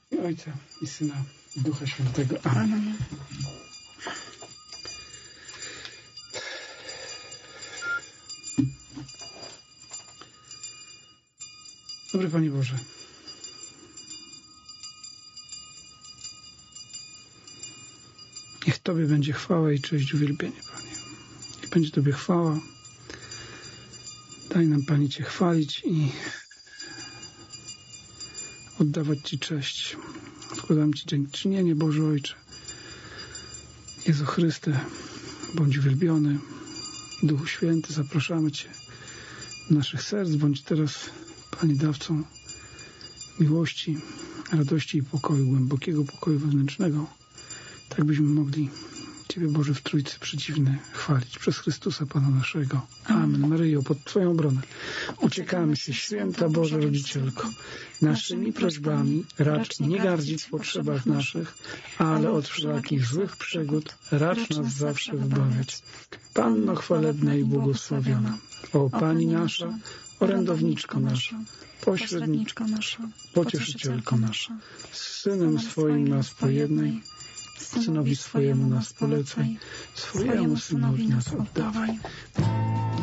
I Ojca, i Syna, i Ducha Świętego. Amen. Dobry Panie Boże, niech Tobie będzie chwała i cześć, uwielbienie, Panie. Niech będzie Tobie chwała. Daj nam, Panie, Cię chwalić i oddawać Ci cześć. Składam Ci dziękczynienie, Boże Ojcze. Jezu Chryste, bądź uwielbiony. Duchu Święty, zapraszamy Cię do naszych serc. Bądź teraz, Panie, dawcą miłości, radości i pokoju, głębokiego pokoju wewnętrznego, tak byśmy mogli Ciebie, Boże, w Trójcy Przedziwny chwalić. Przez Chrystusa, Pana naszego. Amen. Maryjo, pod Twoją obronę uciekamy się, święta Boża Rodzicielko. Naszymi prośbami racz nie gardzić w potrzebach naszych, ale od wszelakich złych przygód racz nas zawsze wybawiać. Panno chwalebna i błogosławiona, o Pani nasza, orędowniczko nasza, pośredniczko nasza, pocieszycielko nasza, z Synem swoim nas pojednaj, Synowi swojemu nas polecaj, swojemu Synowi nas oddawaj.